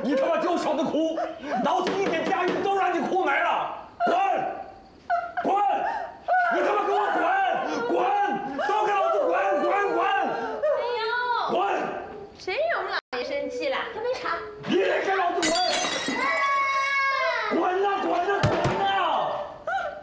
你他妈就晓得哭，老子一点家运都让你哭没了。